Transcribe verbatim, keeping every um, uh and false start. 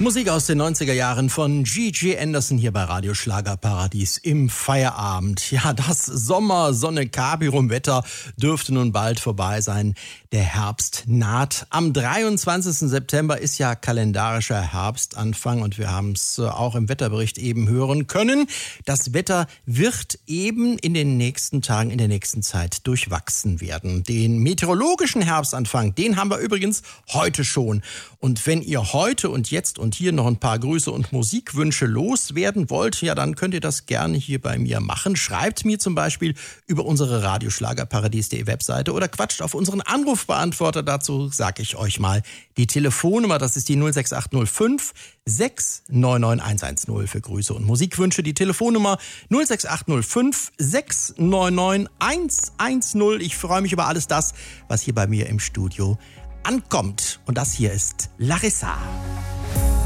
Musik aus den neunziger Jahren von G G Anderson hier bei Radio Schlagerparadies im Feierabend. Ja, das Sommer-Sonne-Cabirum-Wetter dürfte nun bald vorbei sein. Der Herbst naht. Am dreiundzwanzigsten September ist ja kalendarischer Herbstanfang und wir haben es auch im Wetterbericht eben hören können. Das Wetter wird eben in den nächsten Tagen, in der nächsten Zeit durchwachsen werden. Den meteorologischen Herbstanfang, den haben wir übrigens heute schon. Und wenn ihr heute und jetzt und hier noch ein paar Grüße und Musikwünsche loswerden wollt, ja, dann könnt ihr das gerne hier bei mir machen. Schreibt mir zum Beispiel über unsere radioschlagerparadies punkt de Webseite oder quatscht auf unseren Anrufbeantworter. Dazu sage ich euch mal die Telefonnummer. Das ist die null sechs acht null fünf sechs neun neun eins eins null für Grüße und Musikwünsche. Die Telefonnummer null sechs acht null fünf sechs neun neun eins eins null. Ich freue mich über alles das, was hier bei mir im Studio ankommt. Und das hier ist Larissa.